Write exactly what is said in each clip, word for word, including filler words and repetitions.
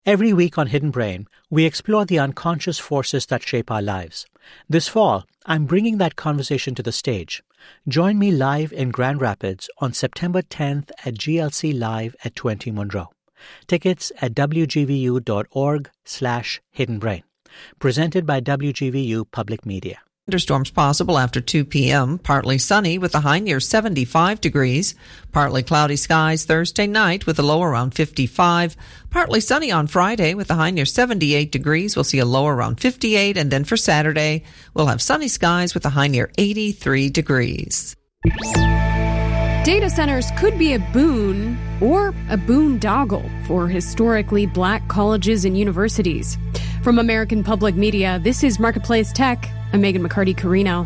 Every week on Hidden Brain, we explore the unconscious forces that shape our lives. This fall, I'm bringing that conversation to the stage. Join me live in Grand Rapids on September tenth at G L C Live at twenty Monroe. Tickets at wgvu.org slash hidden brain. Presented by W G V U Public Media. Thunderstorms possible after two p.m. Partly sunny with a high near seventy-five degrees. Partly cloudy skies Thursday night with a low around fifty-five. Partly sunny on Friday with a high near seventy-eight degrees. We'll see a low around fifty-eight. And then for Saturday, we'll have sunny skies with a high near eighty-three degrees. Data centers could be a boon or a boondoggle for historically black colleges and universities. From American Public Media, this is Marketplace Tech. I'm Megan McCarty-Carino.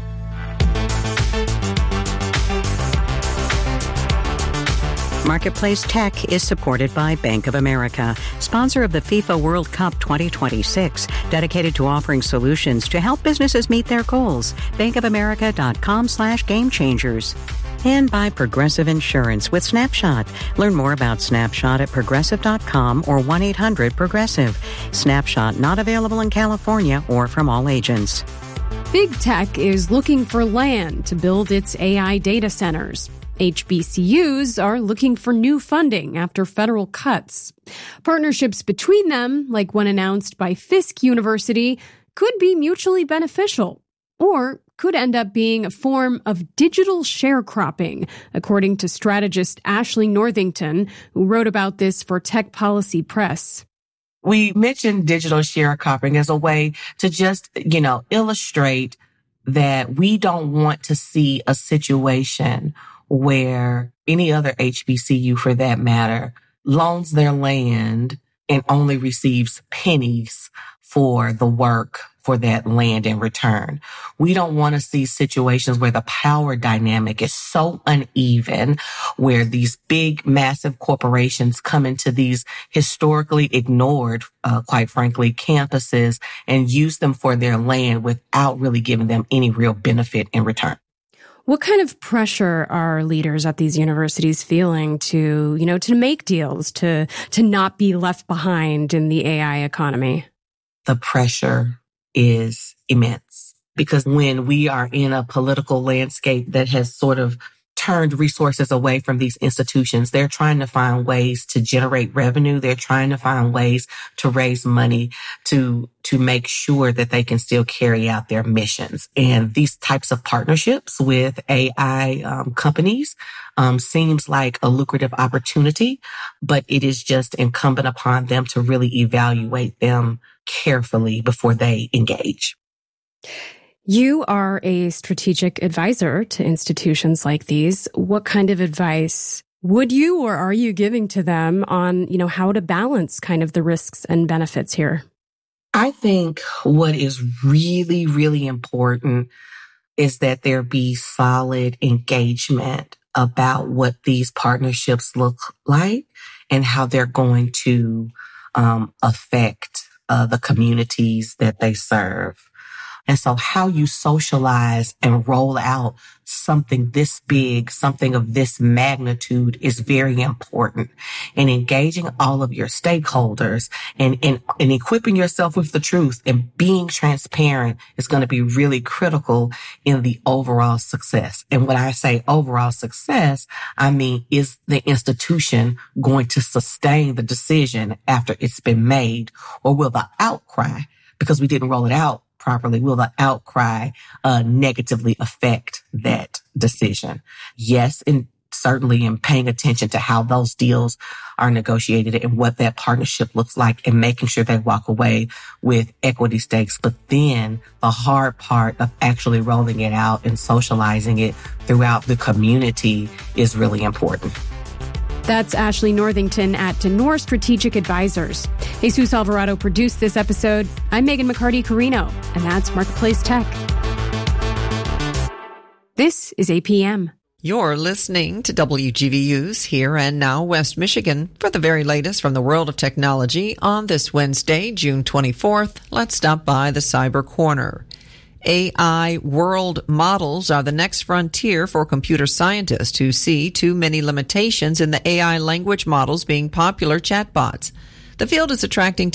Marketplace Tech is supported by Bank of America, sponsor of the FIFA World Cup twenty twenty-six, dedicated to offering solutions to help businesses meet their goals. bankofamerica.com slash game changers. And by Progressive Insurance with Snapshot. Learn more about Snapshot at progressive dot com or one eight hundred progressive. Snapshot not available in California or from all agents. Big Tech is looking for land to build its A I data centers. H B C Us are looking for new funding after federal cuts. Partnerships between them, like one announced by Fisk University, could be mutually beneficial or could end up being a form of digital sharecropping, according to strategist Ashley Northington, who wrote about this for Tech Policy Press. We mentioned digital sharecropping as a way to just, you know, illustrate that we don't want to see a situation where any other H B C U, for that matter, loans their land and only receives pennies for the work for that land in return. We don't want to see situations where the power dynamic is so uneven, where these big, massive corporations come into these historically ignored, uh, quite frankly, campuses and use them for their land without really giving them any real benefit in return. What kind of pressure are leaders at these universities feeling to, you know, to make deals, to, to not be left behind in the A I economy? The pressure is immense, because when we are in a political landscape that has sort of turned resources away from these institutions, they're trying to find ways to generate revenue. They're trying to find ways to raise money to, to make sure that they can still carry out their missions. And these types of partnerships with A I um, companies um, seems like a lucrative opportunity, but it is just incumbent upon them to really evaluate them carefully before they engage. You are a strategic advisor to institutions like these. What kind of advice would you or are you giving to them on, you know, how to balance kind of the risks and benefits here? I think what is really, really important is that there be solid engagement about what these partnerships look like and how they're going to um, affect uh, the communities that they serve. And so how you socialize and roll out something this big, something of this magnitude is very important. And engaging all of your stakeholders and, and, and equipping yourself with the truth and being transparent is going to be really critical in the overall success. And when I say overall success, I mean, is the institution going to sustain the decision after it's been made, or will the outcry, because we didn't roll it out properly, will the outcry uh, negatively affect that decision? Yes, and certainly in paying attention to how those deals are negotiated and what that partnership looks like and making sure they walk away with equity stakes. But then the hard part of actually rolling it out and socializing it throughout the community is really important. That's Ashley Northington at Denor Strategic Advisors. Jesus Alvarado produced this episode. I'm Megan McCarty-Carino, and that's Marketplace Tech. This is A P M. You're listening to W G V U's Here and Now West Michigan. For the very latest from the world of technology on this Wednesday, June twenty-fourth, let's stop by the Cyber Corner. A I world models are the next frontier for computer scientists who see too many limitations in the A I language models being popular chatbots. The field is attracting